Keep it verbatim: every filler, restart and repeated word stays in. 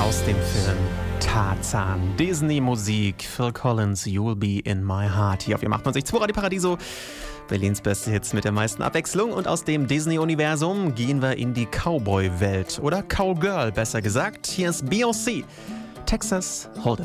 aus dem Film Tarzan. Disney-Musik, Phil Collins, You'll Be in My Heart. Hier auf Ihr achtundneunzig Komma zwei Radio Paradiso. Berlins beste Hits mit der meisten Abwechslung. Und aus dem Disney-Universum gehen wir in die Cowboy-Welt. Oder Cowgirl, besser gesagt. Hier ist B O C, Texas Hold'em.